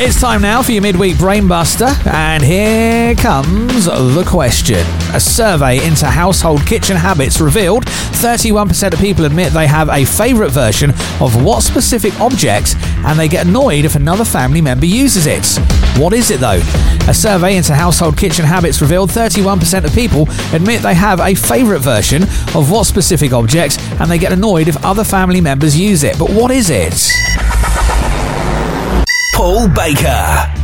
It's time now for your midweek brainbuster, and here comes the question. A survey into household kitchen habits revealed 31% of people admit they have a favourite version of what specific object, and they get annoyed if another family member uses it. What is it though? A survey into household kitchen habits revealed 31% of people admit they have a favourite version of what specific object, and they get annoyed if other family members use it. But what is it? Paul Baker.